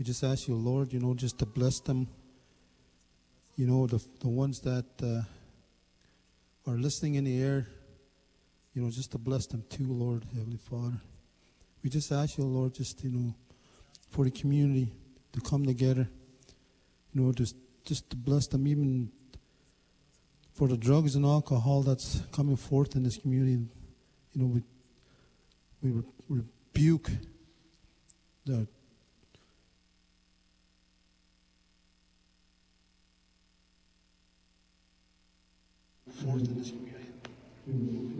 We just ask you, Lord, just to bless them. The ones that are listening in the air, just to bless them too, Lord, Heavenly Father. We just ask you, Lord, just, for the community to come together, just to bless them, even for the drugs and alcohol that's coming forth in this community. We rebuke the forth in this community.